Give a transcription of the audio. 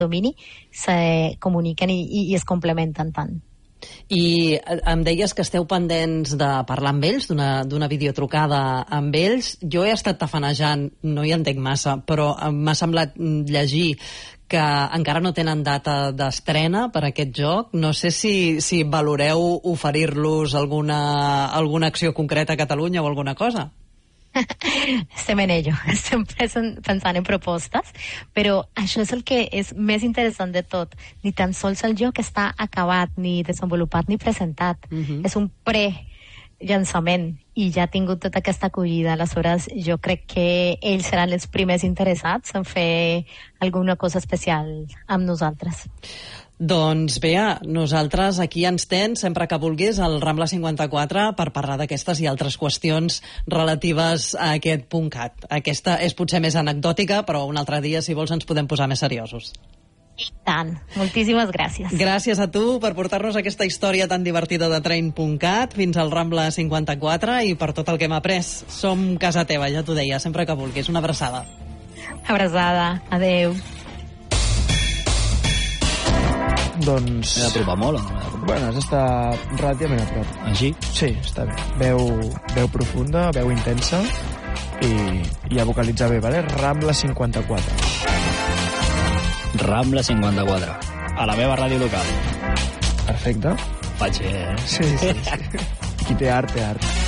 domini se comuniquen i es complementen tant. I em deies que esteu pendents de parlar amb ells, d'una videotrucada amb ells. Jo he estat tafanejant, no hi entenc massa, però m'ha semblat llegir que encara no tenen data d'estrena per aquest joc. No sé si valoreu oferir-los alguna acció concreta a Catalunya o alguna cosa. Estem en ello, estem pensant en propostes, però això és el que és més interessant de tot. Ni tan sols el joc està acabat, ni desenvolupat, ni presentat. És un pre-llançament i ja ha tingut tota aquesta acollida. Aleshores, jo crec que ells seran els primers interessats en fer alguna cosa especial amb nosaltres. Doncs Bea, nosaltres aquí ens tens sempre que vulguis al Rambla 54 per parlar d'aquestes i altres qüestions relatives a aquest .cat. Aquesta és potser més anecdòtica, però un altre dia, si vols, ens podem posar més seriosos. I tant. Moltíssimes gràcies. Gràcies a tu per portar-nos aquesta història tan divertida de Train.cat fins al Rambla 54 i per tot el que hem après. Som casa teva, ja t'ho deia, sempre que vulguis. Una abraçada. Abraçada. Adeu. Doncs... M'he d'apropar molt o no? Bueno, has d'estar relativament a prop. Així? Sí, està bé. Veu profunda, veu intensa i a vocalitzar bé, vale? Rambla 54. Rambla 54. A la meva ràdio local. Perfecte. Faig bé, eh? Sí. Qui té art, té art.